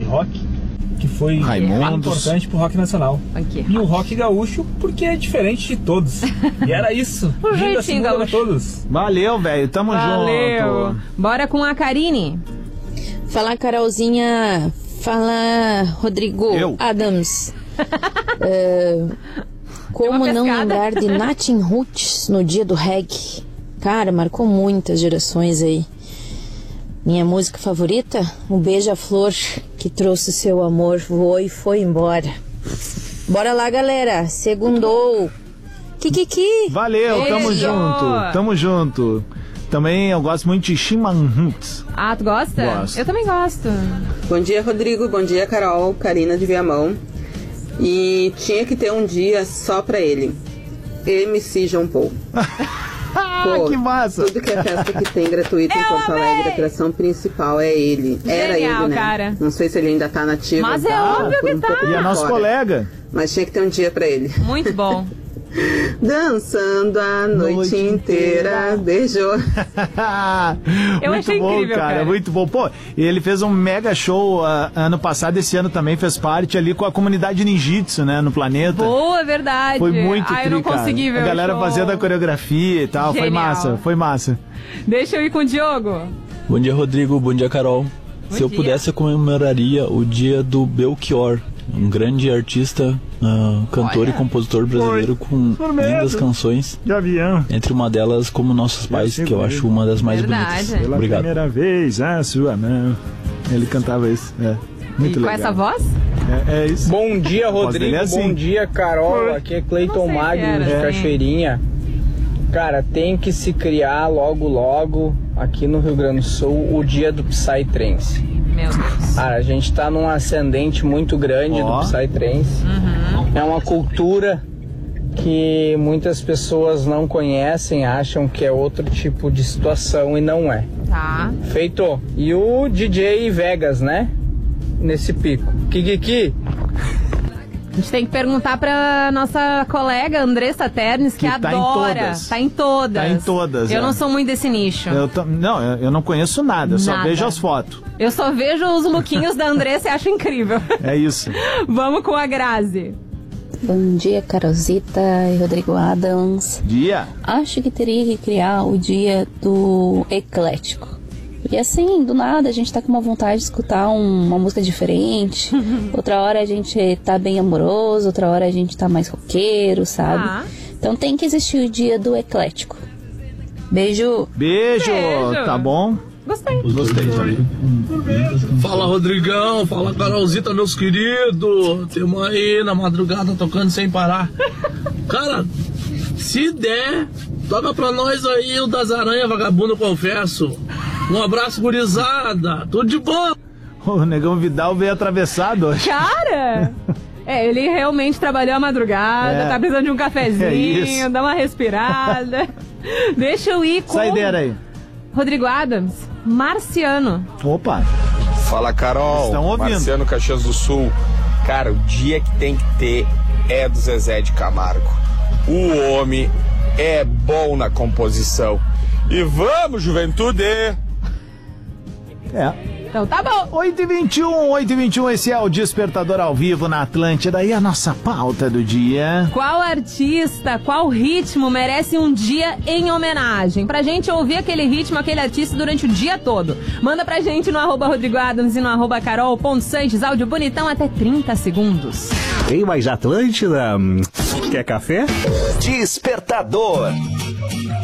rock, que foi importante pro rock nacional. E o rock gaúcho, porque é diferente de todos. E era isso. O jeitinho gaúcho. A todos. Valeu, velho. Tamo junto. Bora com a Karine. Fala, Carolzinha. Fala, Rodrigo Adams. Como não lembrar de Natin Roots no dia do reggae? Cara, marcou muitas gerações aí. Minha música favorita? O Beija-Flor, que trouxe seu amor, voou e foi embora. Bora lá, galera. Segundou. Kikiki. Valeu, tamo junto. Também eu gosto muito de Chimanhuts. Ah, tu gosta? Gosto. Eu também gosto. Bom dia, Rodrigo. Bom dia, Carol. Karina de Viamão. E tinha que ter um dia só pra ele. MC João Paul. Que massa! Tudo que é festa que tem gratuito em Porto Alegre, a atração principal é ele. Era Genial, ele, né? Cara. Não sei se ele ainda tá nativo. Mas é óbvio que tá. E é nosso colega. Mas tinha que ter um dia pra ele. Muito bom. Dançando a noite inteira, beijou. Eu muito achei bom, incrível, cara. Muito bom. Pô, ele fez um mega show ano passado, esse ano também fez parte ali com a comunidade ninjitsu, né, no planeta. Boa, verdade. Foi muito eu não consegui ver a galera show. fazendo a coreografia e tal. Genial. Foi massa. Deixa eu ir com o Diogo. Bom dia, Rodrigo. Bom dia, Carol. Se eu pudesse, eu comemoraria o dia do Belchior, um grande artista, cantor e compositor brasileiro com lindas canções. De avião. Entre uma delas, Como Nossos Pais, que eu acho uma das mais bonitas. Pela Obrigado. primeira vez, a sua mão. Ele cantava isso. Muito legal. Com essa voz? É isso. Bom dia, Rodrigo. Bom dia, Carol. Aqui é Cleiton Magno de Cachoeirinha. Cara, tem que se criar logo aqui no Rio Grande do Sul o dia do Psytrance. Meu Deus. Cara, a gente tá num ascendente muito grande do Psytrance. É uma cultura que muitas pessoas não conhecem, acham que é outro tipo de situação e não é. Tá. Feito. E o DJ Vegas, né? Nesse pico. Kikiki. A gente tem que perguntar pra nossa colega Andressa Ternes, que adora. Tá em todas. Eu não sou muito desse nicho. Eu não conheço nada, eu só vejo as fotos. Eu só vejo os lookinhos da Andressa e acho incrível. É isso. Vamos com a Grazi. Bom dia, Carolzita e Rodrigo Adams. Dia. Acho que teria que criar o dia do eclético. E assim, do nada, a gente tá com uma vontade de escutar uma música diferente. Outra hora a gente tá bem amoroso, outra hora a gente tá mais roqueiro, sabe? Então tem que existir o dia do eclético. Beijo! Beijo! Tá bom? Gostei. Fala, Rodrigão. Fala, Carolzita, meus queridos. Tamo aí na madrugada tocando sem parar. Cara, se der, toca pra nós aí o das Aranhas Vagabundo, confesso. Um abraço, gurizada. Tudo de bom. O Negão Vidal veio atravessado hoje. Cara! Ele realmente trabalhou a madrugada, tá precisando de um cafezinho, dá uma respirada. Deixa eu ir com... Saideira aí. Rodrigo Adams, Marciano. Opa! Fala, Carol. Estão ouvindo? Marciano, Caxias do Sul. Cara, o dia que tem que ter é do Zezé de Camargo. O homem é bom na composição. E vamos, juventude! Então tá bom. 8h21, esse é o Despertador ao vivo na Atlântida e a nossa pauta do dia. Qual artista, qual ritmo merece um dia em homenagem? Pra gente ouvir aquele ritmo, aquele artista durante o dia todo. Manda pra gente no @Rodrigo Adams e no @Carol.Sanches, áudio bonitão até 30 segundos. Tem mais Atlântida? Quer café? Despertador.